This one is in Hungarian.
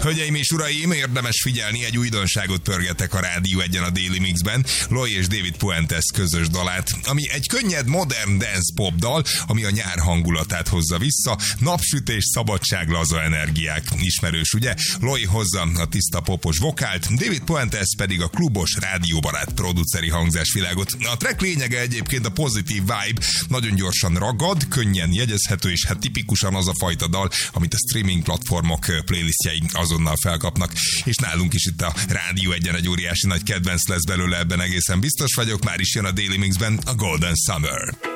Hölgyeim és uraim, érdemes figyelni, egy újdonságot pörgetek a Rádió Egyen a Daily Mixben, Loy és David Puentes közös dalát, ami egy könnyed, modern dance pop dal, ami a nyár hangulatát hozza vissza, napsütés, szabadság, laza energiák. Ismerős, ugye? Loy hozza a tiszta popos vokált, David Puentes pedig a klubos, rádióbarát produceri hangzásvilágot. A track lényege egyébként a pozitív vibe, nagyon gyorsan ragad, könnyen jegyezhető, és hát tipikusan az a fajta dal, amit a streaming platformok playlistjei azonnal felkapnak, és nálunk is itt a Rádió Egyen egy óriási nagy kedvenc lesz belőle, ebben egészen biztos vagyok. Már is jön a Daily Mixben a Golden Summer.